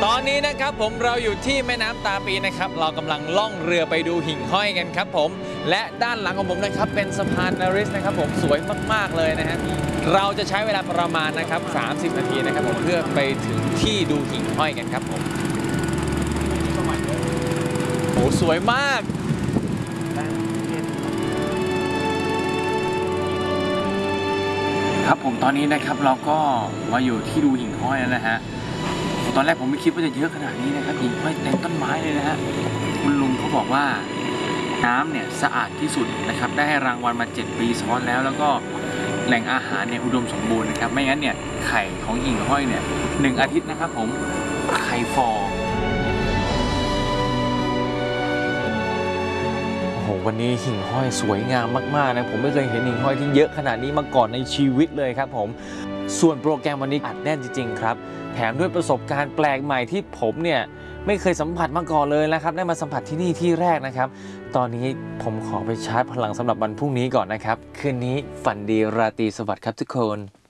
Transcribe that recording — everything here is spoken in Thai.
ตอนนี้นะครับผมเราอยู่ที่แม่น้ำตาปีนะครับเรากำลังล่องเรือไปดูหิ่งห้อยกันครับผมและด้านหลังของผมนะครับเป็นสะพานนาริสนะครับผมสวยมากๆเลยนะฮะเราจะใช้เวลาประมาณนะครับ30 นาทีนะครับผมเพื่อไปถึงที่ดูหิ่งห้อยกันครับผมโอ้สวยมากครับผมตอนนี้นะครับเราก็มาอยู่ที่ดูหิ่งห้อยแล้วนะฮะตอนแรกผมไม่คิดว่าจะเยอะขนาดนี้นะครับหิ่งห้อยเต็มต้นไม้เลยนะฮะคุณลุงเขาบอกว่าน้ำเนี่ยสะอาดที่สุดนะครับได้ให้รางวัลมา7 ปีซ้อนแล้วก็แหล่งอาหารเนี่ยอุดมสมบูรณ์นะครับไม่งั้นเนี่ยไข่ของหิ่งห้อยเนี่ย1 อาทิตย์นะครับผมไข่ฟองโอ้โหวันนี้หิ่งห้อยสวยงามมากๆนะผมไม่เคยเห็นหิ่งห้อยที่เยอะขนาดนี้มาก่อนในชีวิตเลยครับผมส่วนโปรแกรมวันนี้อัดแน่นจริงๆครับแถมด้วยประสบการณ์แปลกใหม่ที่ผมเนี่ยไม่เคยสัมผัสมาก่อนเลยนะครับได้มาสัมผัสที่นี่ที่แรกนะครับตอนนี้ผมขอไปชาร์จพลังสำหรับวันพรุ่งนี้ก่อนนะครับคืนนี้ฝันดีราตรีสวัสดิ์ครับทุกคน